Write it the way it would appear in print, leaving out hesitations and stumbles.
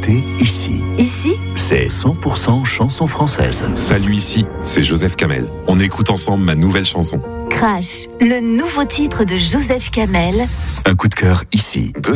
écoutez Ici. Ici, C'est 100% chanson française. Salut, ici, c'est Joseph Kamel. On écoute ensemble ma nouvelle chanson. Crash, le nouveau titre de Joseph Kamel. Un coup de cœur ici.